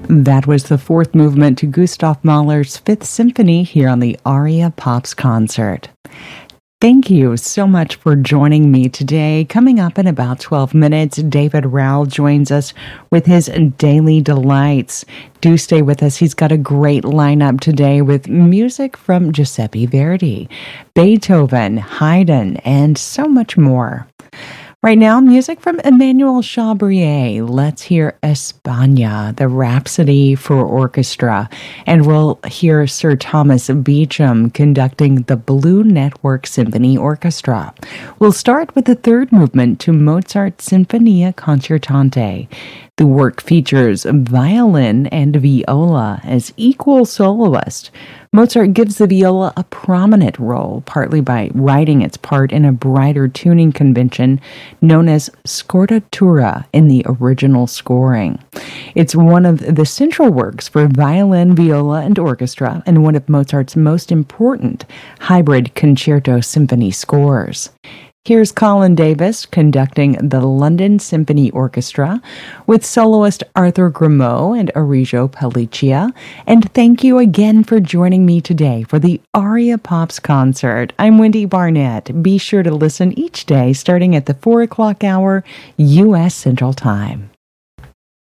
That was the fourth movement to Gustav Mahler's Fifth Symphony here on the Aria Pops concert. Thank you so much for joining me today. Coming up in about 12 minutes, David Rowell joins us with his Daily Delights. Do stay with us. He's got a great lineup today with music from Giuseppe Verdi, Beethoven, Haydn, and so much more. Right now, music from Emmanuel Chabrier. Let's hear España, the Rhapsody for Orchestra. And we'll hear Sir Thomas Beecham conducting the Blue Network Symphony Orchestra. We'll start with the third movement to Mozart's Sinfonia Concertante. The work features violin and viola as equal soloists. Mozart gives the viola a prominent role, partly by writing its part in a brighter tuning convention known as scordatura in the original scoring. It's one of the central works for violin, viola, and orchestra, and one of Mozart's most important hybrid concerto symphony scores. Here's Colin Davis conducting the London Symphony Orchestra with soloist Arthur Grimaud and Arijo Pelliccia. And thank you again for joining me today for the Aria Pops concert. I'm Wendy Barnett. Be sure to listen each day starting at the 4 o'clock hour U.S. Central Time.